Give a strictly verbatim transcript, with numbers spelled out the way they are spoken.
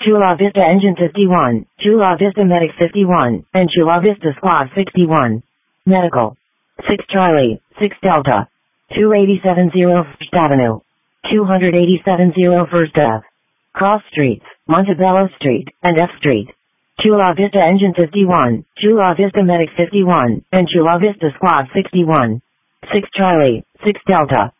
Chula Vista Engine fifty-one, Chula Vista Medic fifty-one, and Chula Vista Squad sixty-one. Medical. six Charlie, six Delta. two eighty-seven zero First Avenue. two eighty-seven zero First Ave. Cross Streets, Montebello Street, and F Street. Chula Vista Engine fifty-one, Chula Vista Medic fifty-one, and Chula Vista Squad sixty-one. six Charlie, six Delta.